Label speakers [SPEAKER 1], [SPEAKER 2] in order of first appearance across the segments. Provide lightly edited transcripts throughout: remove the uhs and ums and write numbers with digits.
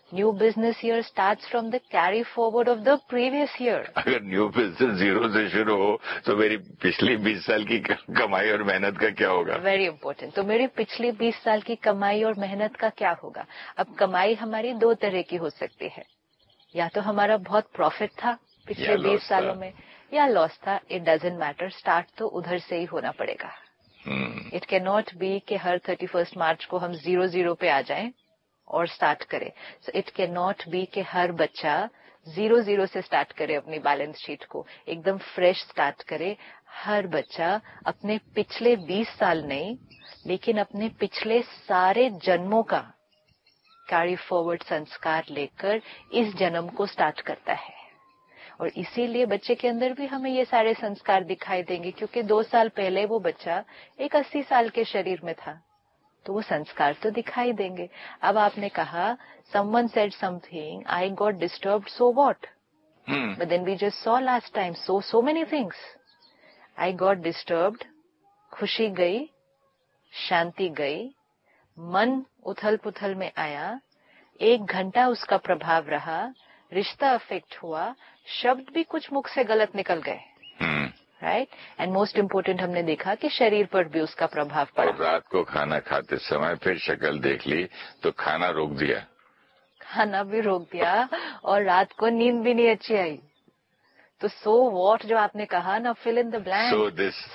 [SPEAKER 1] New business year starts from the carry forward of the previous year.
[SPEAKER 2] अगर new business zero से शुरू हो तो मेरी पिछली 20 साल की कमाई और मेहनत का क्या होगा?
[SPEAKER 1] Very important. तो मेरी पिछली 20 साल की कमाई और मेहनत का क्या होगा? अब कमाई हमारी दो तरह की हो सकती है. या तो हमारा बहुत प्रॉफिट था पिछले 20 सालों में, या लॉस था. It doesn't matter. स्टार्ट तो उधर से ही होना पड़ेगा. इट कैन नॉट बी कि हर 31 मार्च को हम 0-0 पे आ जाएं और स्टार्ट करें. So it can not be कि हर बच्चा 0-0 से स्टार्ट करे अपनी बैलेंस शीट को, एकदम फ्रेश स्टार्ट करे. हर बच्चा अपने पिछले 20 साल नहीं, लेकिन अपने पिछले सारे जन्मों का कैरी फॉरवर्ड संस्कार लेकर इस जन्म को स्टार्ट करता है. और इसीलिए बच्चे के अंदर भी हमें ये सारे संस्कार दिखाई देंगे, क्योंकि 2 साल पहले वो बच्चा एक 80 साल के शरीर में था, तो वो संस्कार तो दिखाई देंगे. अब आपने कहा someone said something, I got disturbed, so what? But then we just saw last time so many things. I got disturbed, खुशी गई, शांति गई, मन उथल पुथल में आया, 1 घंटा उसका प्रभाव रहा, रिश्ता अफेक्ट हुआ, शब्द भी कुछ मुख से गलत निकल गए. राइट. एंड मोस्ट इम्पोर्टेंट हमने देखा कि शरीर पर भी उसका प्रभाव पड़ा.
[SPEAKER 2] और रात को खाना खाते समय फिर शक्ल देख ली तो खाना रोक दिया.
[SPEAKER 1] खाना भी रोक दिया और रात को नींद भी नहीं अच्छी आई. तो सो वॉट जो आपने कहा ना, fill in the blank.
[SPEAKER 2] So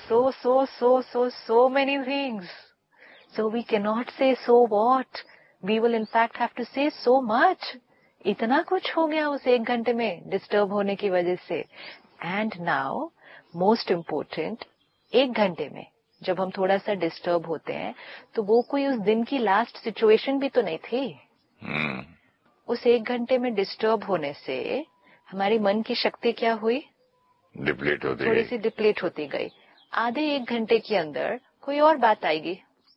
[SPEAKER 2] this
[SPEAKER 1] so many things. So we can not से so what. We will in fact have to से सो मच. इतना कुछ हो गया उस 1 घंटे में डिस्टर्ब होने की वजह से. एंड नाउ मोस्ट इम्पोर्टेंट, 1 घंटे में जब हम थोड़ा सा डिस्टर्ब होते हैं तो वो कोई उस दिन की लास्ट सिचुएशन भी तो नहीं थी. उस 1 घंटे में डिस्टर्ब होने से हमारी मन की शक्ति क्या हुई?
[SPEAKER 2] डिप्लीट होती
[SPEAKER 1] थोड़ी सी डिप्लीट होती गई. आधे 1 घंटे के अंदर कोई और बात आएगी.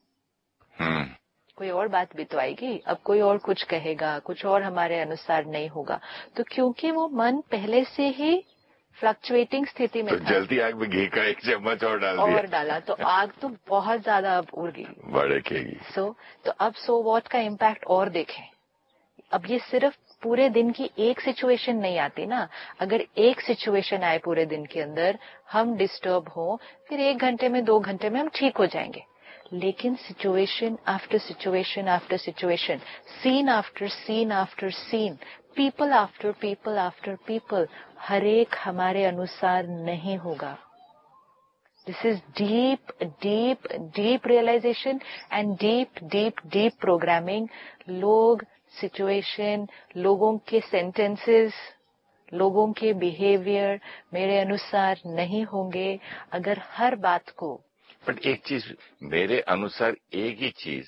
[SPEAKER 1] कोई और बात भी तो आएगी. अब कोई और कुछ कहेगा, कुछ और हमारे अनुसार नहीं होगा. तो क्योंकि वो मन पहले से ही फ्लक्चुएटिंग स्थिति में
[SPEAKER 2] तो
[SPEAKER 1] था,
[SPEAKER 2] जलती आग में घी का 1 चम्मच और
[SPEAKER 1] डाला तो आग तो बहुत ज्यादा अब उड़गी,
[SPEAKER 2] भड़केगी.
[SPEAKER 1] तो अब सो वॉट का इम्पैक्ट और देखें. अब ये सिर्फ पूरे दिन की एक सिचुएशन नहीं आती ना. अगर एक सिचुएशन आए पूरे दिन के अंदर, हम डिस्टर्ब हो, फिर 1 घंटे में 2 घंटे में हम ठीक हो जाएंगे. लेकिन situation after situation after situation, scene after scene after scene, people after people after people, हर एक हमारे अनुसार नहीं होगा. This is deep deep deep realisation and deep deep deep programming. लोग, सिचुएशन, लोगों के सेंटेंसेस, लोगों के बिहेवियर मेरे अनुसार नहीं होंगे अगर हर बात को.
[SPEAKER 2] बट एक चीज, मेरे अनुसार एक ही चीज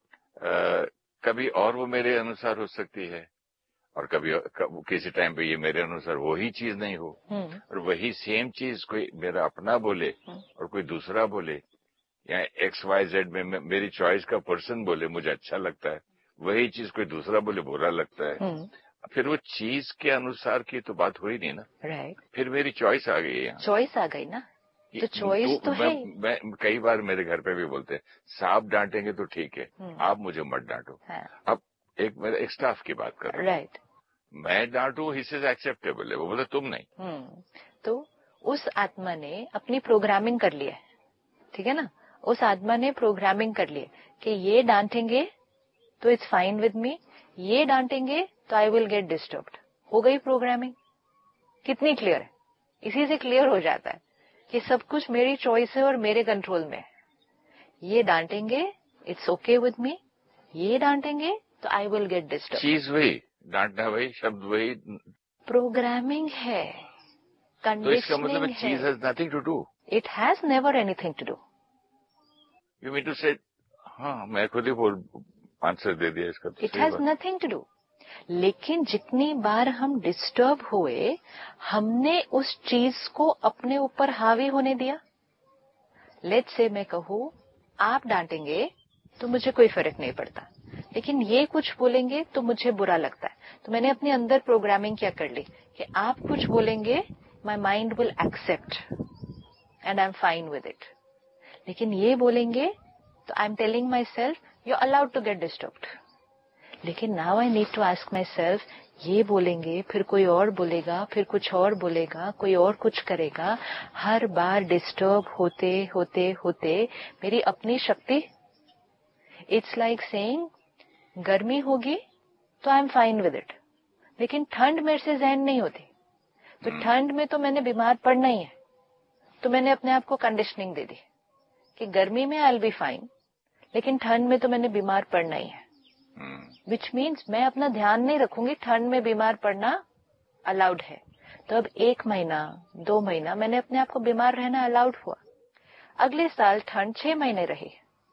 [SPEAKER 2] कभी और वो मेरे अनुसार हो सकती है, और कभी किसी टाइम पे ये मेरे अनुसार वही चीज नहीं हो. और वही सेम चीज कोई मेरा अपना बोले और कोई दूसरा बोले, या XYZ में मेरी चॉइस का पर्सन बोले, मुझे अच्छा लगता है. वही चीज कोई दूसरा बोले, बुरा लगता है. फिर वो चीज के अनुसार की तो बात हुई नहीं ना.
[SPEAKER 1] राइट.
[SPEAKER 2] फिर मेरी चॉइस आ गई है.
[SPEAKER 1] चॉइस आ गई ना. तो चॉइस तो है.
[SPEAKER 2] मैं कई बार मेरे घर पे भी बोलते हैं, सांप डांटेंगे तो ठीक है, आप मुझे मत डांटो. अब एक स्टाफ की बात कर.
[SPEAKER 1] राइट.
[SPEAKER 2] मैं डांटू, ही सेज एक्सेप्टेबल है, वो बोले तुम नहीं.
[SPEAKER 1] तो उस आत्मा ने अपनी प्रोग्रामिंग कर ली है. ठीक है ना. उस आत्मा ने प्रोग्रामिंग कर ली है कि ये डांटेंगे तो इट्स फाइन विद मी, ये डांटेंगे तो आई विल गेट डिस्टर्ब्ड. हो गई प्रोग्रामिंग. कितनी क्लियर है. इसी से क्लियर हो जाता है कि सब कुछ मेरी चॉइस है और मेरे कंट्रोल में. ये डांटेंगे, इट्स ओके विद मी, ये डांटेंगे तो आई विल गेट डिस्टर्ब.
[SPEAKER 2] चीज वही, डांटना वही, शब्द वही,
[SPEAKER 1] प्रोग्रामिंग है,
[SPEAKER 2] तो इसका मतलब
[SPEAKER 1] कंडीशनिंग
[SPEAKER 2] चीज has nothing to do.
[SPEAKER 1] It has never anything to do.
[SPEAKER 2] You mean to से, हाँ, मैं खुद ही आंसर दे दिया इसका.
[SPEAKER 1] It has nothing to do. लेकिन जितनी बार हम डिस्टर्ब हुए, हमने उस चीज को अपने ऊपर हावी होने दिया. लेट्स से मैं कहूँ आप डांटेंगे तो मुझे कोई फर्क नहीं पड़ता, लेकिन ये कुछ बोलेंगे तो मुझे बुरा लगता है. तो मैंने अपने अंदर प्रोग्रामिंग क्या कर ली कि आप कुछ बोलेंगे, my mind will accept and I am fine with it. लेकिन ये बोलेंगे तो I am telling my self you are allowed to get disturbed. लेकिन now I need to ask my self, ये बोलेंगे, फिर कोई और बोलेगा, फिर कुछ और बोलेगा, कोई और कुछ करेगा, हर बार डिस्टर्ब होते होते होते मेरी अपनी शक्ति, इट्स लाइक सेइंग गर्मी होगी तो I am fine with it, लेकिन ठंड मेरे से सहन नहीं होती, तो ठंड में तो मैंने बीमार पड़ना ही है, तो मैंने अपने आप को कंडीशनिंग दे दी कि गर्मी में आई विल बी फाइन, लेकिन ठंड में तो मैंने बीमार पड़ना ही है, विच मीन्स मैं अपना ध्यान नहीं रखूंगी, ठंड में बीमार पड़ना अलाउड है। तो अब 1 महीना 2 महीना मैंने अपने आप को बीमार रहना अलाउड हुआ। अगले साल ठंड 6 महीने रही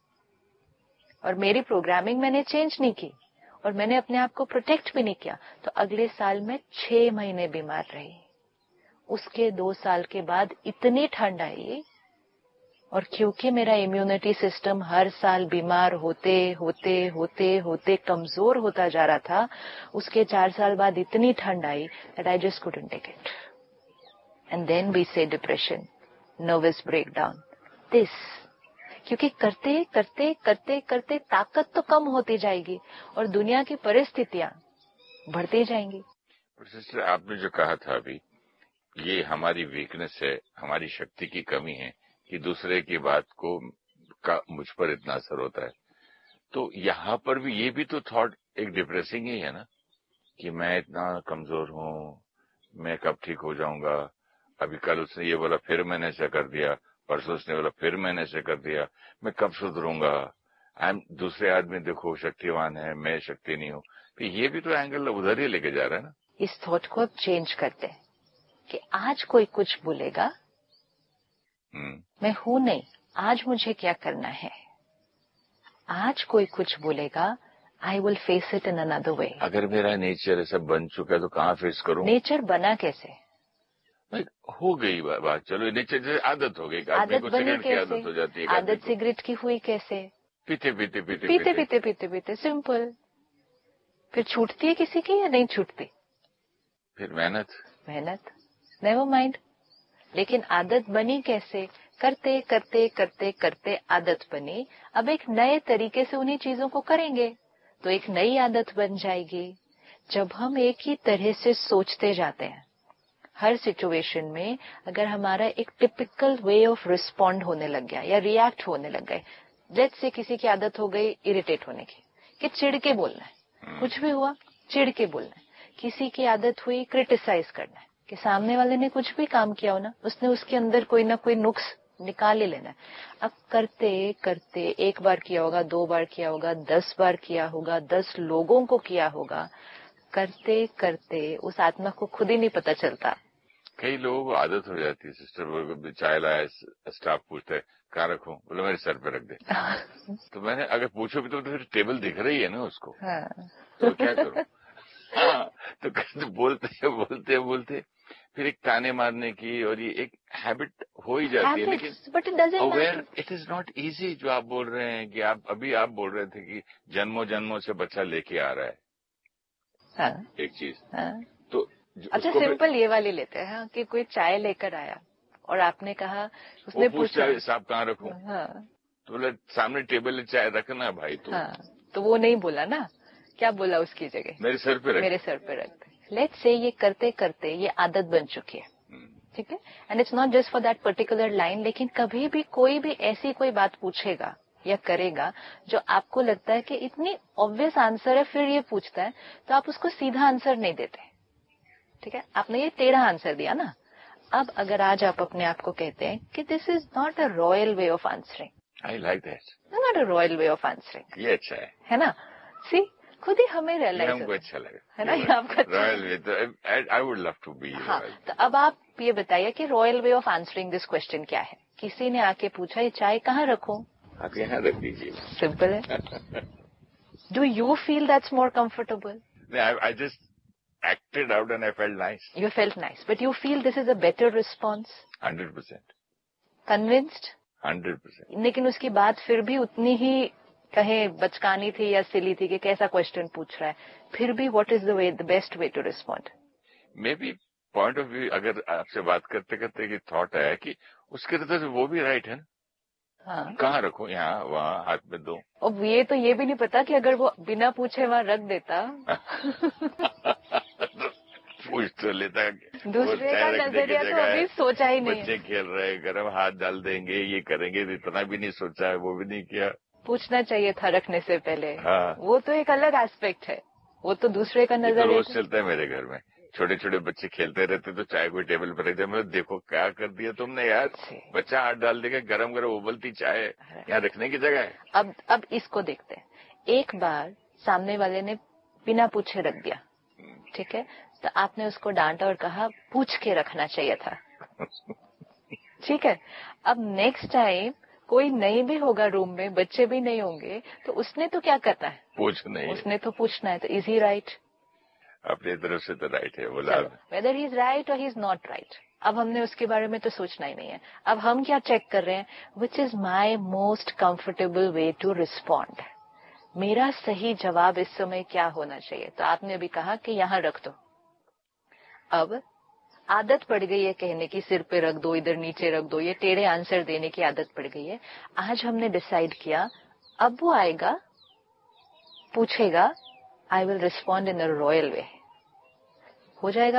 [SPEAKER 1] और मेरी प्रोग्रामिंग मैंने चेंज नहीं की और मैंने अपने आप को प्रोटेक्ट भी नहीं किया, तो अगले साल मैं 6 महीने बीमार रही। उसके 2 साल के बाद इतनी ठंड आई, और क्योंकि मेरा इम्यूनिटी सिस्टम हर साल बीमार होते होते होते होते कमजोर होता जा रहा था, उसके 4 साल बाद इतनी ठंड आई that I just couldn't take it. And then we say depression, nervous breakdown, this. क्योंकि करते करते करते करते ताकत तो कम होती जाएगी और दुनिया की परिस्थितियां बढ़ती जाएंगी।
[SPEAKER 2] सिस्टर, आपने जो कहा था अभी, ये हमारी वीकनेस है, हमारी शक्ति की कमी है कि दूसरे की बात का मुझ पर इतना असर होता है। तो यहाँ पर भी ये भी तो थॉट एक डिप्रेसिंग ही है ना, कि मैं इतना कमजोर हूँ, मैं कब ठीक हो जाऊंगा, अभी कल उसने ये बोला फिर मैंने ऐसा कर दिया, परसों उसने बोला फिर मैंने ऐसा कर दिया, मैं कब सुधरूंगा, दूसरे आदमी देखो शक्तिवान है, मैं शक्ति नहीं हूँ। तो ये भी तो एंगल उधर ही लेके जा रहा है ना।
[SPEAKER 1] इस थॉट को अब चेंज करते हैं कि आज कोई कुछ बोलेगा, मैं हूं नहीं, आज मुझे क्या करना है। आज कोई कुछ बोलेगा, I will face it in another way.
[SPEAKER 2] अगर मेरा नेचर ऐसा बन चुका है तो कहाँ फेस करूं?
[SPEAKER 1] नेचर बना कैसे?
[SPEAKER 2] हो गई बात, चलो नेचर जैसे आदत हो गई,
[SPEAKER 1] आदत बनी कैसे?
[SPEAKER 2] आदत हो जाती है।
[SPEAKER 1] आदत सिगरेट की हुई कैसे?
[SPEAKER 2] पीते पीते पीते
[SPEAKER 1] पीते पीते पीते पीते, सिंपल। फिर छूटती है किसी की या नहीं छूटती?
[SPEAKER 2] फिर मेहनत
[SPEAKER 1] नेवर माइंड। लेकिन आदत बनी कैसे? करते करते करते करते आदत बनी। अब एक नए तरीके से उन्हीं चीजों को करेंगे तो एक नई आदत बन जाएगी। जब हम एक ही तरह से सोचते जाते हैं हर सिचुएशन में, अगर हमारा एक टिपिकल वे ऑफ रिस्पॉन्ड होने लग गया या रिएक्ट होने लग गए, लेट्स से किसी की आदत हो गई इरिटेट होने की, कि चिढ़ के बोलना है, कुछ भी हुआ चिढ़ के बोलना है। किसी की आदत हुई क्रिटिसाइज करना है, कि सामने वाले ने कुछ भी काम किया हो ना, उसने उसके अंदर कोई ना कोई नुक्स निकाल ही लेना है। अब करते करते 1 बार किया होगा, 2 बार किया होगा, 10 बार किया होगा, 10 लोगों को किया होगा, करते करते उस आत्मा को खुद ही नहीं पता चलता।
[SPEAKER 2] कई लोगों को आदत हो जाती है सिस्टर, चाय लाया, स्टाफ पूछता है कहाँ रखूं, बोले मेरे सर पे रख दे। तो मैंने अगर पूछो भी तो फिर टेबल दिख रही है ना उसको, तो क्या करूं? तो बोलते फिर एक ताने मारने की, और ये एक हैबिट हो ही जाती है। लेकिन aware it is not easy. जो आप बोल रहे हैं कि आप बोल रहे थे कि जन्मों जन्मों से बच्चा लेके आ रहा है, एक चीज। तो
[SPEAKER 1] अच्छा सिंपल ये वाली लेते हैं कि कोई चाय लेकर आया और आपने कहा, उसने पूछा
[SPEAKER 2] साहब कहाँ रखूं? तो बोला सामने टेबल चाय रखना भाई।
[SPEAKER 1] तो वो नहीं बोला ना, क्या बोला उसकी जगह? मेरे सर पे रख दे। लेट्स से ये करते करते ये आदत बन चुकी है, ठीक है। And it's not just for that particular line, लेकिन कभी भी कोई भी ऐसी कोई बात पूछेगा या करेगा जो आपको लगता है कि इतनी ऑब्वियस आंसर है, फिर ये पूछता है, तो आप उसको सीधा आंसर नहीं देते, ठीक है। आपने ये टेढ़ा आंसर दिया ना। अब अगर आज आप अपने आप को कहते हैं कि this is not a royal way of answering,
[SPEAKER 2] I like that,
[SPEAKER 1] not a royal way of answering,
[SPEAKER 2] ये अच्छा है
[SPEAKER 1] ना। सी खुद ही हमें रियलाइज,
[SPEAKER 2] हमको अच्छा लगा,
[SPEAKER 1] है ना, ये आपका
[SPEAKER 2] रॉयल वे। तो I would love to be.
[SPEAKER 1] हाँ, तो अब आप ये बताइए कि royal way of answering this question क्या है? किसी ने आके पूछा ये चाय कहाँ रखूं?
[SPEAKER 2] आप यहाँ रख दीजिए,
[SPEAKER 1] सिंपल है। Do you feel that's more comfortable?
[SPEAKER 2] I just acted out and I felt nice.
[SPEAKER 1] You felt nice, but you feel this is a better response?
[SPEAKER 2] 100%.
[SPEAKER 1] Convinced?
[SPEAKER 2] 100%.
[SPEAKER 1] लेकिन उसकी बात फिर भी उतनी ही कहें बचकानी थी या सिली थी कि कैसा क्वेश्चन पूछ रहा है, फिर भी what is the best way to respond?
[SPEAKER 2] Maybe point of view, अगर आपसे बात करते करते कि थॉट आया कि उसके तरफ से वो भी राइट है ना,
[SPEAKER 1] हाँ,
[SPEAKER 2] कहाँ रखो, यहाँ वहाँ हाथ में दो।
[SPEAKER 1] अब ये भी नहीं पता कि अगर वो बिना पूछे वहाँ रख देता
[SPEAKER 2] पूछ तो लेता।
[SPEAKER 1] दूसरे का नजरिया तो अभी सोचा ही नहीं है।
[SPEAKER 2] बच्चे खेल रहे, गरम हाथ डाल देंगे, ये करेंगे, इतना भी नहीं सोचा है, वो भी नहीं किया।
[SPEAKER 1] पूछना चाहिए था रखने से पहले।
[SPEAKER 2] हाँ,
[SPEAKER 1] वो तो एक अलग एस्पेक्ट है, वो तो दूसरे का
[SPEAKER 2] ये तो
[SPEAKER 1] नजरिया
[SPEAKER 2] रोज चलता है मेरे घर में। छोटे छोटे बच्चे खेलते रहते तो चाय कोई टेबल पर रख दे, मैं देखो क्या कर दिया तुमने यार, बच्चा हाथ डाल देगा, गरम गरम उबलती चाय यहाँ रखने की जगह है।
[SPEAKER 1] अब इसको देखते हैं। एक बार सामने वाले ने बिना पूछे रख दिया, ठीक है, तो आपने उसको डांटा और कहा पूछ के रखना चाहिए था। ठीक है, अब नेक्स्ट टाइम कोई नहीं भी होगा रूम में, बच्चे भी नहीं होंगे, तो उसने तो क्या करना है,
[SPEAKER 2] पूछना,
[SPEAKER 1] उसने तो पूछना है। तो इज ही राइट?
[SPEAKER 2] अपनी तरफ से तो राइट है, बोला
[SPEAKER 1] वेदर ही इज राइट और ही इज नॉट राइट, अब हमने उसके बारे में तो सोचना ही नहीं है। अब हम क्या चेक कर रहे हैं, which is my most comfortable way to respond, मेरा सही जवाब इस समय क्या होना चाहिए। तो आपने अभी कहा कि यहाँ रख दो। अब आदत पड़ गई है कहने की, सिर पे रख दो, इधर नीचे रख दो, ये टेढ़े आंसर देने की आदत पड़ गई है। आज हमने डिसाइड किया, अब वो आएगा, पूछेगा, I will respond in a royal वे। हो जाएगा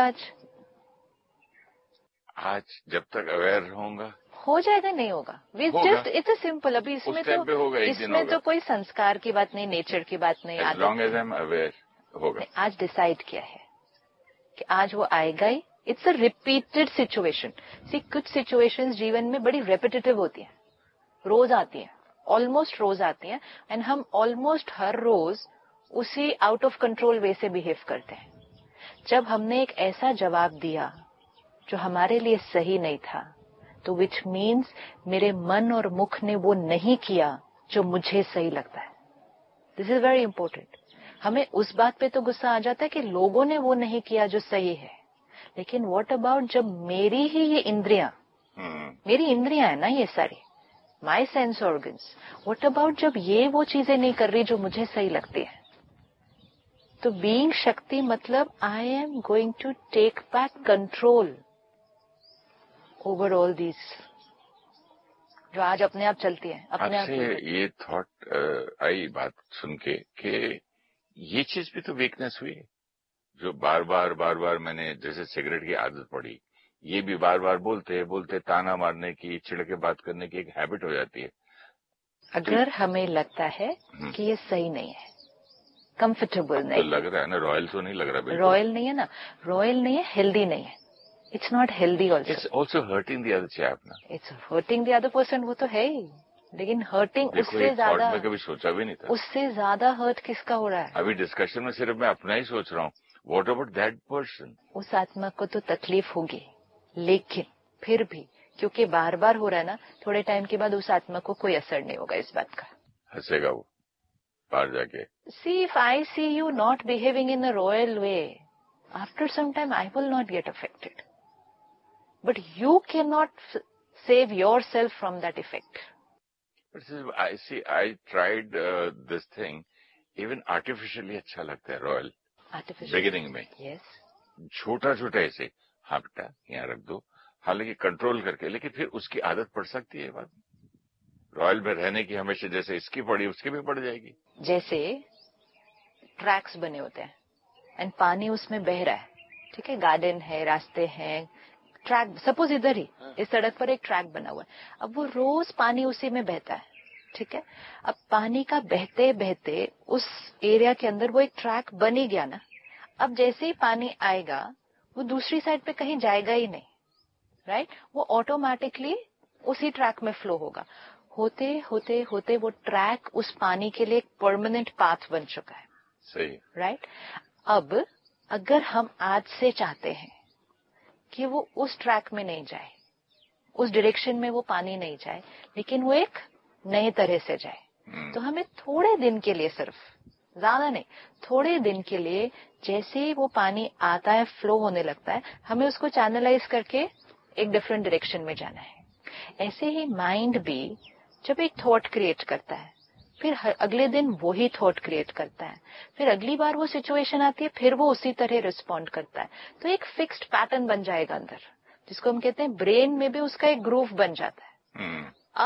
[SPEAKER 1] आज
[SPEAKER 2] जब तक अवेयर रहूंगा
[SPEAKER 1] हो जाएगा, नहीं होगा, जस्ट इट्स सिंपल। अभी इसमें तो कोई संस्कार की बात नहीं, नेचर की बात नहीं,
[SPEAKER 2] as long as I'm aware होगा।
[SPEAKER 1] आज डिसाइड किया है कि आज वो आएगा ही। It's a repeated situation. सी, कुछ सिचुएशंस जीवन में बड़ी रेपिटेटिव होती हैं, रोज आती हैं, ऑलमोस्ट रोज आती हैं, एंड हम ऑलमोस्ट हर रोज उसी आउट ऑफ कंट्रोल वे से बिहेव करते हैं। जब हमने एक ऐसा जवाब दिया जो हमारे लिए सही नहीं था, तो विच मीन्स मेरे मन और मुख ने वो नहीं किया जो मुझे सही लगता है। This is very important. हमें उस बात पे तो गुस्सा आ जाता है कि लोगों ने वो नहीं किया जो सही है, लेकिन व्हाट अबाउट जब मेरी ही ये इंद्रियां, मेरी इंद्रियां है ना ये सारी, my sense organs, what about जब ये वो चीजें नहीं कर रही जो मुझे सही लगती है। तो बीइंग शक्ति मतलब I am going to take back control over all these, जो आज अपने आप चलती है, अपने आप।
[SPEAKER 2] ये थॉट आई बात सुन के कि ये चीज भी तो वीकनेस हुई, जो बार बार मैंने, जैसे सिगरेट की आदत पड़ी, ये भी बार बार बोलते ताना मारने की, चिढ़ के बात करने की एक हैबिट हो जाती है।
[SPEAKER 1] अगर हमें लगता है कि ये सही नहीं है, कंफर्टेबल नहीं,
[SPEAKER 2] तो लग रहा है ना, रॉयल तो नहीं लग रहा,
[SPEAKER 1] रॉयल नहीं है ना, रॉयल नहीं है, हेल्दी नहीं है, it's not healthy also,
[SPEAKER 2] it's also hurting the other chap ना,
[SPEAKER 1] it's hurting the other person, वो तो है ही, लेकिन हर्टिंग उससे ज्यादा,
[SPEAKER 2] मैं कभी सोचा भी नहीं था,
[SPEAKER 1] उससे ज्यादा हर्ट किसका हो रहा है।
[SPEAKER 2] अभी डिस्कशन में सिर्फ मैं अपना ही सोच रहा हूँ, व्हाट अबाउट दैट पर्सन।
[SPEAKER 1] उस आत्मा को तो तकलीफ होगी, लेकिन फिर भी क्योंकि बार बार हो रहा है ना, थोड़े टाइम के बाद उस आत्मा को कोई असर नहीं होगा इस बात का,
[SPEAKER 2] हंसेगा वो बाहर जाके।
[SPEAKER 1] सी, if I C you not behaving in a royal way, after some time I will not get affected, but you cannot save yourself from that effect.
[SPEAKER 2] I tried this thing, even artificially अच्छा लगता है royal, beginning में,
[SPEAKER 1] yes,
[SPEAKER 2] छोटा ऐसे, हाँ बेटा यहाँ रख दो, हालांकि कंट्रोल करके, लेकिन फिर उसकी आदत पड़ सकती है बात रॉयल में रहने की, हमेशा जैसे इसकी पड़ी उसकी भी पड़ जाएगी। जैसे
[SPEAKER 1] ट्रैक्स बने होते हैं एंड पानी उसमें बह रहा है, ठीक है, गार्डन है, रास्ते हैं, ट्रैक, सपोज इधर ही इस सड़क पर एक ट्रैक बना हुआ है, अब वो रोज पानी उसी में बहता है, ठीक है, अब पानी का बहते बहते उस एरिया के अंदर वो एक ट्रैक बन ही गया ना, अब जैसे ही पानी आएगा वो दूसरी साइड पे कहीं जाएगा ही नहीं, राइट, वो ऑटोमेटिकली उसी ट्रैक में फ्लो होगा, होते होते होते वो ट्रैक उस पानी के लिए एक परमानेंट पाथ बन चुका है,
[SPEAKER 2] सही,
[SPEAKER 1] राइट। अब अगर हम आज से चाहते हैं कि वो उस ट्रैक में नहीं जाए, उस डायरेक्शन में वो पानी नहीं जाए, लेकिन वो एक नए तरह से जाए, तो हमें थोड़े दिन के लिए, सिर्फ ज्यादा नहीं, थोड़े दिन के लिए, जैसे ही वो पानी आता है, फ्लो होने लगता है, हमें उसको चैनलाइज करके एक डिफरेंट डायरेक्शन में जाना है। ऐसे ही माइंड भी जब एक थॉट क्रिएट करता है, फिर अगले दिन वही थॉट क्रिएट करता है, फिर अगली बार वो सिचुएशन आती है, फिर वो उसी तरह रिस्पॉन्ड करता है, तो एक फिक्स्ड पैटर्न बन जाएगा अंदर, जिसको हम कहते हैं ब्रेन में भी उसका एक ग्रूव बन जाता है। अब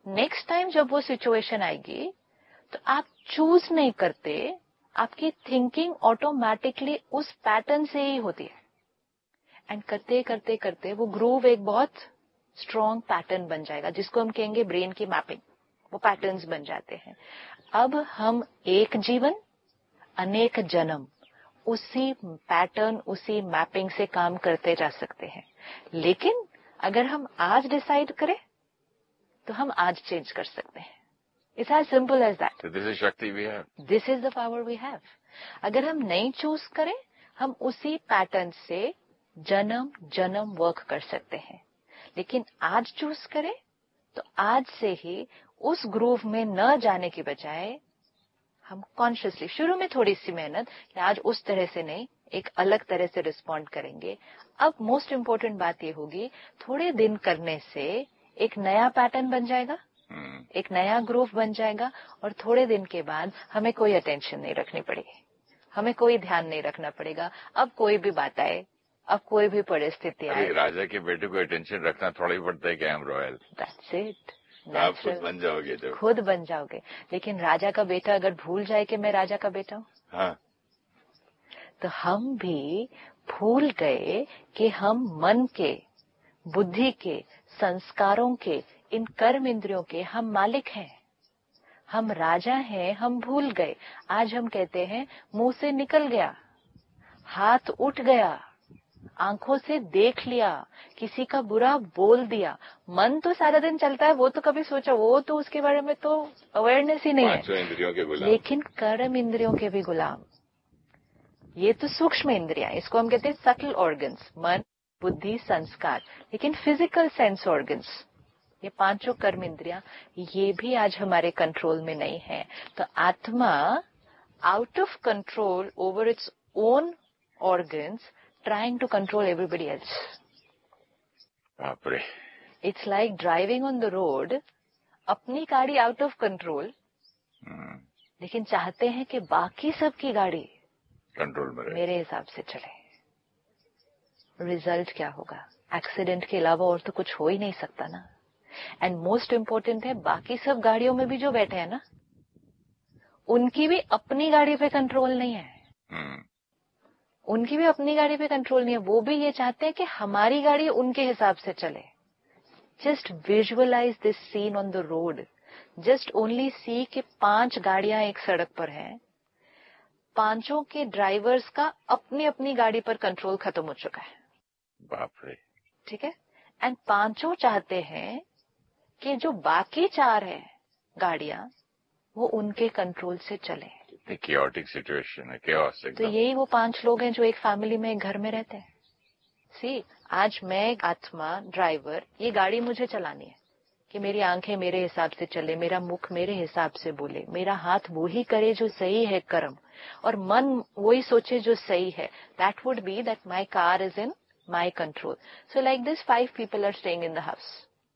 [SPEAKER 1] नेक्स्ट टाइम जब वो सिचुएशन आएगी तो आप चूज नहीं करते, आपकी थिंकिंग ऑटोमेटिकली उस पैटर्न से ही होती है। एंड करते करते करते वो ग्रूव एक बहुत स्ट्रॉन्ग पैटर्न बन जाएगा, जिसको हम कहेंगे ब्रेन की मैपिंग। वो पैटर्न्स बन जाते हैं। अब हम एक जीवन अनेक जन्म उसी पैटर्न, उसी मैपिंग से काम करते जा सकते हैं। लेकिन अगर हम आज डिसाइड करें तो हम आज चेंज कर सकते हैं। It's as simple as that.
[SPEAKER 2] So this is Shakti we have.
[SPEAKER 1] This is the power we have. अगर हम नहीं चूज करें, हम उसी पैटर्न से जन्म जन्म वर्क कर सकते हैं। लेकिन आज चूज करें तो आज से ही उस ग्रूव में न जाने के बजाय हम कॉन्शियसली, शुरू में थोड़ी सी मेहनत कि आज उस तरह से नहीं, एक अलग तरह से रिस्पॉन्ड करेंगे। अब मोस्ट इम्पोर्टेंट बात ये होगी, थोड़े दिन करने से एक नया पैटर्न बन जाएगा, एक नया ग्रूव बन जाएगा, और थोड़े दिन के बाद हमें कोई अटेंशन नहीं रखनी पड़ेगी, हमें कोई ध्यान नहीं रखना पड़ेगा। अब कोई भी बात आए, अब कोई भी परिस्थिति आए,
[SPEAKER 2] राजा के बेटे को अटेंशन रखना थोड़ा ही पड़ता है कि I am royal,
[SPEAKER 1] that's it.
[SPEAKER 2] आप खुद बन जाओगे तो
[SPEAKER 1] खुद बन जाओगे। लेकिन राजा का बेटा अगर भूल जाए कि मैं राजा का बेटा हूँ,
[SPEAKER 2] हाँ,
[SPEAKER 1] तो हम भी भूल गए कि हम मन के, बुद्धि के, संस्कारों के, इन कर्म इंद्रियों के हम मालिक हैं, हम राजा हैं। हम भूल गए। आज हम कहते हैं मुंह से निकल गया, हाथ उठ गया, आंखों से देख लिया, किसी का बुरा बोल दिया। मन तो सारा दिन चलता है, वो तो कभी सोचा, वो तो उसके बारे में तो अवेयरनेस ही नहीं है।
[SPEAKER 2] इंद्रियों के गुलाम।
[SPEAKER 1] लेकिन कर्म इंद्रियों के भी गुलाम। ये तो सूक्ष्म इंद्रियां, इसको हम कहते हैं सटल ऑर्गन्स, मन, बुद्धि, संस्कार। लेकिन फिजिकल सेंस ऑर्गन्स, ये पांचों कर्म इंद्रियां, ये भी आज हमारे कंट्रोल में नहीं है। तो आत्मा out of control over its own organs, trying to control everybody else.
[SPEAKER 2] बाप रे।
[SPEAKER 1] It's like driving on the road, अपनी गाड़ी आउट ऑफ कंट्रोल, लेकिन चाहते हैं कि बाकी सबकी गाड़ी
[SPEAKER 2] कंट्रोल में रहे,
[SPEAKER 1] मेरे हिसाब से चले। रिजल्ट क्या होगा? एक्सीडेंट के अलावा और तो कुछ हो ही नहीं सकता ना। एंड मोस्ट इम्पोर्टेंट है, बाकी सब गाड़ियों में भी जो बैठे हैं ना, उनकी भी अपनी गाड़ी पे कंट्रोल नहीं है। उनकी भी अपनी गाड़ी पे कंट्रोल नहीं है। वो भी ये चाहते हैं कि हमारी गाड़ी उनके हिसाब से चले। Just visualise this scene on the road. Just only सी कि 5 गाड़ियां एक सड़क पर हैं, पांचों के ड्राइवर्स का अपनी अपनी गाड़ी पर कंट्रोल खत्म हो चुका है।
[SPEAKER 2] बाप रे।
[SPEAKER 1] ठीक है। एंड पांचों चाहते हैं कि जो बाकी 4 है गाड़ियां, वो उनके कंट्रोल से चले।
[SPEAKER 2] chaotic सिचुएशन है, chaos एकदम।
[SPEAKER 1] तो यही वो 5 लोग हैं जो एक फैमिली में, एक घर में रहते हैं। सी, आज मैं आत्मा ड्राइवर, ये गाड़ी मुझे चलानी है कि मेरी आंखें मेरे हिसाब से चले, मेरा मुख मेरे हिसाब से बोले, मेरा हाथ वो ही करे जो सही है कर्म, और मन वही सोचे जो सही है। That would be that my car is in my control. So like this 5 people are staying in the house.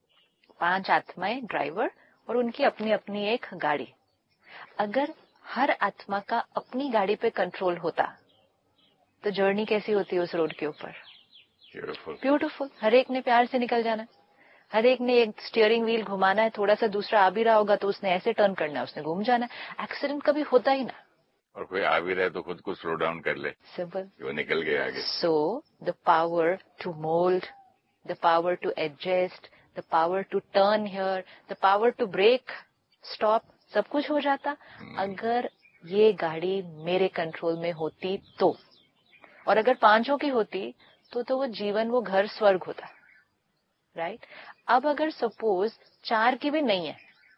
[SPEAKER 1] 5 आत्माएं ड्राइवर, और उनकी अपनी अपनी एक गाड़ी। अगर हर आत्मा का अपनी गाड़ी पे कंट्रोल होता तो जर्नी कैसी होती है उस रोड के ऊपर? ब्यूटीफुल। हर एक ने प्यार से निकल जाना, हर एक ने एक स्टीयरिंग व्हील घुमाना है, थोड़ा सा दूसरा आ भी रहा होगा तो उसने ऐसे टर्न करना है, उसने घूम जाना है। एक्सीडेंट कभी होता ही ना।
[SPEAKER 2] और कोई आ भी रहे तो खुद को स्लो डाउन कर ले,
[SPEAKER 1] सिंपल,
[SPEAKER 2] वो निकल गए आगे।
[SPEAKER 1] So the power to mould, the power to adjust, the power to turn here, the power to break, stop, सब कुछ हो जाता अगर ये गाड़ी मेरे कंट्रोल में होती तो। और अगर 5 की होती तो वो जीवन, वो घर स्वर्ग होता, राइट? अब अगर सपोज 4 की भी नहीं है,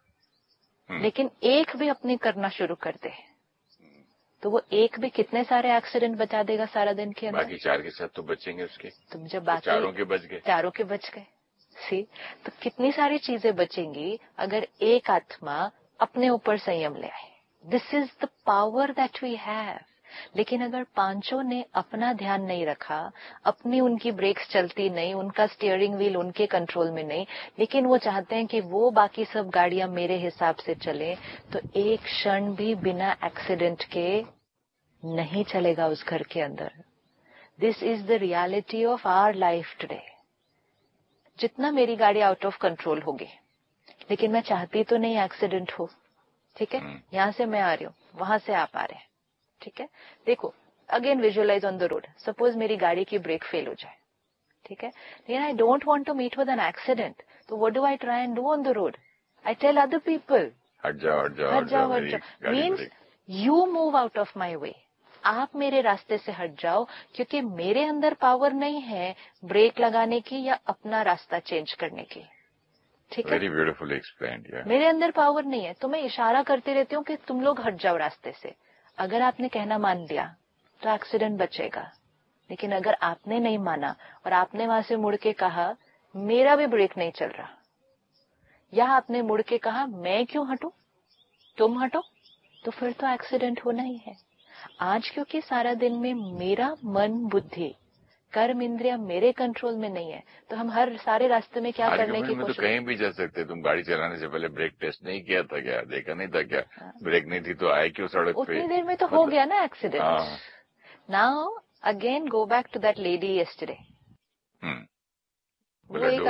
[SPEAKER 1] लेकिन एक भी अपनी करना शुरू कर दे, तो वो एक भी कितने सारे एक्सीडेंट बचा देगा सारा दिन के अंदर।
[SPEAKER 2] बाकी 4 के साथ तो बचेंगे उसके।
[SPEAKER 1] तुम जब बाकी
[SPEAKER 2] 4 के बच गए,
[SPEAKER 1] 4 के बच गए, सी, तो कितनी सारी चीजें बचेंगी अगर एक आत्मा अपने ऊपर संयम ले आए। This is the power that we have. लेकिन अगर 5 ने अपना ध्यान नहीं रखा, अपनी उनकी ब्रेक्स चलती नहीं, उनका स्टीयरिंग व्हील उनके कंट्रोल में नहीं, लेकिन वो चाहते हैं कि वो बाकी सब गाड़ियां मेरे हिसाब से चले, तो एक क्षण भी बिना एक्सीडेंट के नहीं चलेगा उस घर के अंदर। This is the reality of our life today. जितना मेरी गाड़ी आउट ऑफ कंट्रोल होगी, लेकिन मैं चाहती तो नहीं एक्सीडेंट हो, ठीक है। यहाँ से मैं आ रही हूँ, वहां से आप आ रहे हैं, ठीक है। देखो again visualise on the road, suppose मेरी गाड़ी की ब्रेक फेल हो जाए, ठीक है, लेकिन I don't want to meet with an accident, तो what do I try and do on the road? I tell other people
[SPEAKER 2] हट जाओ हट जाओ
[SPEAKER 1] हट जाओ हट जाओ, means you move out of my वे, आप मेरे रास्ते से हट जाओ, क्योंकि मेरे अंदर पावर नहीं है ब्रेक लगाने की या अपना रास्ता चेंज करने की, ठीक है।
[SPEAKER 2] वेरी ब्यूटीफुल एक्सप्लेन्ड,
[SPEAKER 1] मेरे अंदर पावर नहीं है, तो मैं इशारा करती रहती हूँ कि तुम लोग हट जाओ रास्ते से। अगर आपने कहना मान लिया तो एक्सीडेंट बचेगा, लेकिन अगर आपने नहीं माना और आपने वहां से मुड़ के कहा मेरा भी ब्रेक नहीं चल रहा, या आपने मुड़ के कहा मैं क्यों हटूं, तुम हटो, तो फिर तो एक्सीडेंट होना ही है। आज क्योंकि सारा दिन में मेरा मन बुद्धि कर्म इंद्रिया मेरे कंट्रोल में नहीं है, तो हम हर सारे रास्ते में क्या करने की कोशिश।
[SPEAKER 2] तो कहीं भी जा सकते, तुम गाड़ी चलाने से पहले ब्रेक टेस्ट नहीं किया था क्या? देखा नहीं था क्या? ब्रेक नहीं थी तो आए क्यों सड़क पे?
[SPEAKER 1] उतनी देर में तो हो गया ना accident. Now again go back to that lady yesterday, वो एक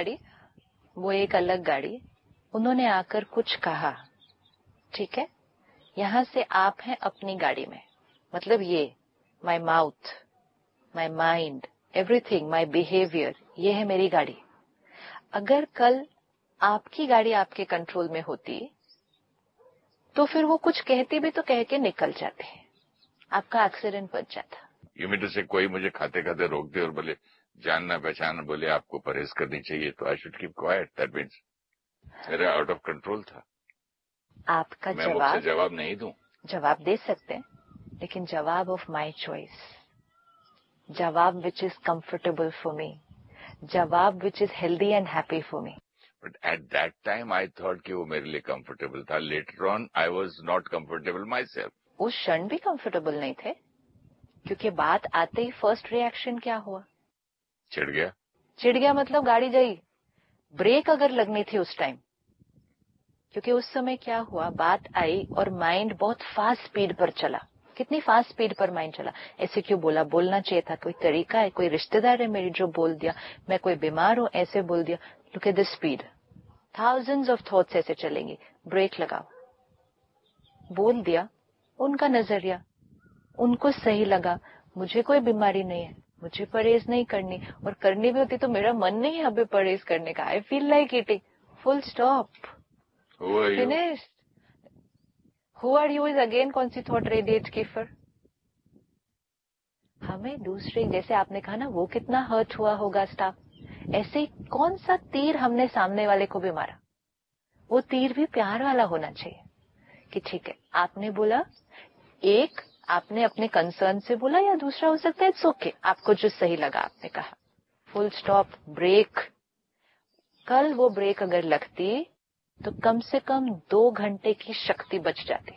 [SPEAKER 1] अलग गाड़ी, उन्होंने आकर कुछ कहा, ठीक है। यहाँ से आप हैं अपनी गाड़ी में, मतलब ये my mouth, my mind, everything, my behaviour, ये है मेरी गाड़ी। अगर कल आपकी गाड़ी आपके कंट्रोल में होती तो फिर वो कुछ कहती भी तो कह के निकल जाते, आपका एक्सीडेंट बच जाता।
[SPEAKER 2] यू मीन टू से कोई मुझे खाते खाते रोक दे और बोले जानना पहचान बोले आपको परहेज करनी चाहिए, तो I should keep quiet, that means मेरा आउट ऑफ कंट्रोल था।
[SPEAKER 1] आपका
[SPEAKER 2] मैं जवाब नहीं दूं,
[SPEAKER 1] जवाब दे सकते हैं, लेकिन जवाब ऑफ माई चॉइस, जवाब which is comfortable for me, जवाब which is healthy and happy for me.
[SPEAKER 2] But at that time I thought कि वो मेरे लिए कंफर्टेबल था, later on I was not comfortable my self.
[SPEAKER 1] उस क्षण भी कंफर्टेबल नहीं थे, क्योंकि बात आते ही फर्स्ट रिएक्शन क्या हुआ?
[SPEAKER 2] चिढ़ गया
[SPEAKER 1] मतलब गाड़ी गई। ब्रेक अगर लगनी थी उस टाइम, क्योंकि उस समय क्या हुआ, बात आई और माइंड बहुत फास्ट स्पीड पर चला। कितनी फास्ट स्पीड पर माइंड चला, ऐसे क्यों बोला, बोलना चाहिए था, कोई तरीका है, कोई रिश्तेदार है मेरी जो बोल दिया, मैं कोई बीमार हूं ऐसे बोल दिया। Look at the speed, thousands of thoughts ऐसे चलेंगे। ब्रेक लगाओ, बोल दिया, उनका नजरिया, उनको सही लगा, मुझे कोई बीमारी नहीं है, मुझे परहेज नहीं करनी, और करनी भी होती तो मेरा मन नहीं है अभी परहेज करने का, I feel like eating, full stop, finished. Who are you is again कौन सी थॉट रेडिएट की फिर? हमें दूसरे, जैसे आपने कहा ना वो कितना हर्ट हुआ होगा स्टाफ, ऐसे ही कौन सा तीर हमने सामने वाले को भी मारा, वो तीर भी प्यार वाला होना चाहिए कि ठीक है आपने बोला, एक आपने अपने कंसर्न से बोला, या दूसरा हो सकता है इट्स ओके, आपको जो सही लगा आपने कहा, फुल स्टॉप, ब्रेक। कल वो ब्रेक अगर लगती तो कम से कम 2 घंटे की शक्ति बच जाती।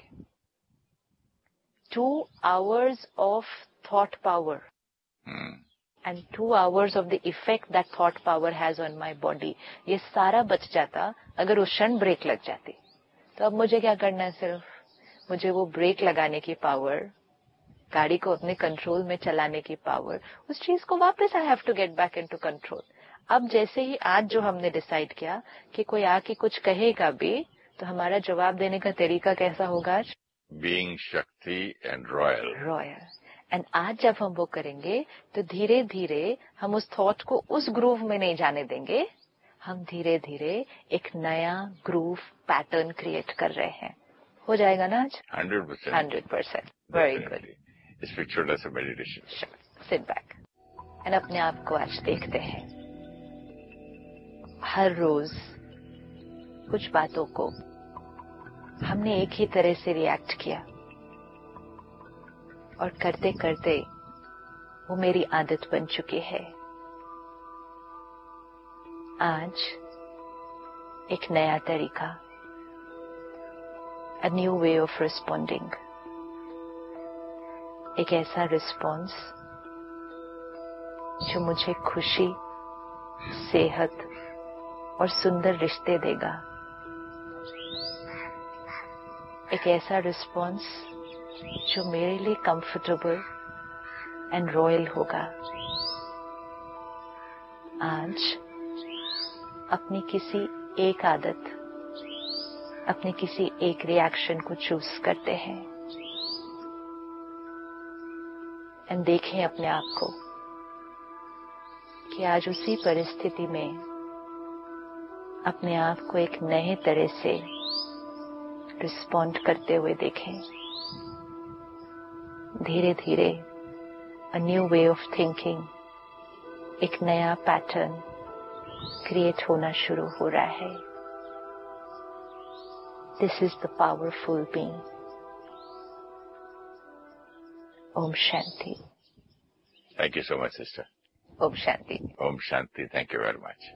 [SPEAKER 1] 2 hours of thought power and 2 hours of the effect that thought power has on my body, ये सारा बच जाता अगर उस क्षण ब्रेक लग जाती। तो अब मुझे क्या करना है, सिर्फ मुझे वो ब्रेक लगाने की पावर, गाड़ी को अपने कंट्रोल में चलाने की पावर, उस चीज को वापस I have to get back into control. अब जैसे ही आज जो हमने डिसाइड किया कि कोई आके कुछ कहेगा भी, तो हमारा जवाब देने का तरीका कैसा होगा आज?
[SPEAKER 2] बीइंग शक्ति एंड रॉयल।
[SPEAKER 1] एंड आज जब हम वो करेंगे तो धीरे धीरे हम उस थॉट को उस ग्रूव में नहीं जाने देंगे, हम धीरे धीरे एक नया ग्रूव पैटर्न क्रिएट कर रहे हैं। हो जाएगा ना आज? 100%। Very good.
[SPEAKER 2] इस पे छोटा सा मेडिटेशन।
[SPEAKER 1] सिट बैक एंड अपने आप को आज देखते हैं। हर रोज कुछ बातों को हमने एक ही तरह से रिएक्ट किया, और करते करते वो मेरी आदत बन चुकी है। आज एक नया तरीका, a new way of responding, एक ऐसा रिस्पॉन्स जो मुझे खुशी, सेहत और सुंदर रिश्ते देगा। एक ऐसा रिस्पॉन्स जो मेरे लिए कंफर्टेबल एंड रॉयल होगा। आज अपनी किसी एक आदत अपने किसी एक रिएक्शन को चूज करते हैं। एंड देखें अपने आप को कि आज उसी परिस्थिति में अपने आप को एक नए तरह से रिस्पॉन्ड करते हुए देखें। धीरे धीरे a new way of thinking, एक नया पैटर्न क्रिएट होना शुरू हो रहा है। This is the powerful being. Om Shanti.
[SPEAKER 2] Thank you so much, sister.
[SPEAKER 1] Om Shanti.
[SPEAKER 2] Om Shanti. Thank you very much.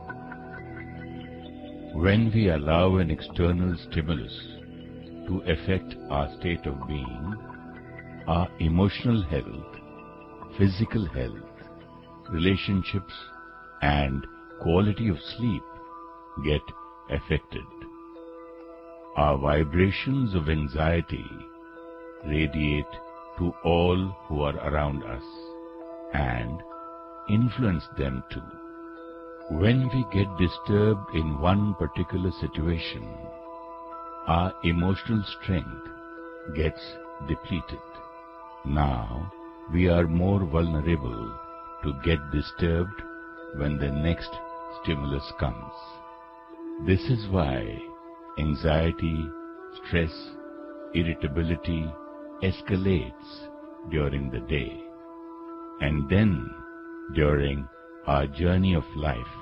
[SPEAKER 3] When we allow an external stimulus to affect our state of being, our emotional health, physical health, relationships, and quality of sleep get affected. Our vibrations of anxiety radiate to all who are around us and influence them too. When we get disturbed in one particular situation, our emotional strength gets depleted. Now we are more vulnerable to get disturbed when the next stimulus comes. This is why anxiety, stress, irritability escalates during the day, and then during our journey of life.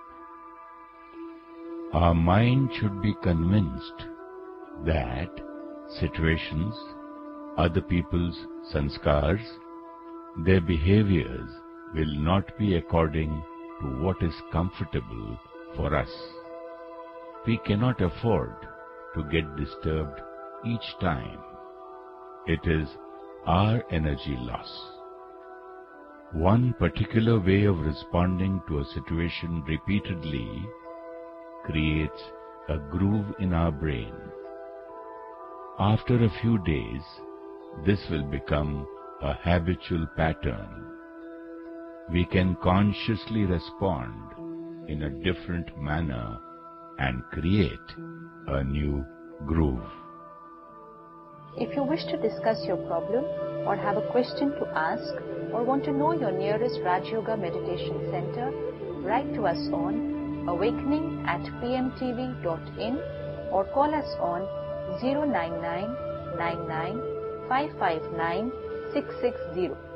[SPEAKER 3] Our mind should be convinced that situations, other people's sanskars, their behaviors will not be according to what is comfortable for us. We cannot afford to get disturbed each time. It is our energy loss. One particular way of responding to a situation repeatedly creates a groove in our brain. After a few days, this will become a habitual pattern. We can consciously respond in a different manner and create a new groove.
[SPEAKER 1] If you wish to discuss your problem or have a question to ask or want to know your nearest Raj Yoga Meditation Center, write to us on awakening@pmtv.in or call us on 099 99 559 660.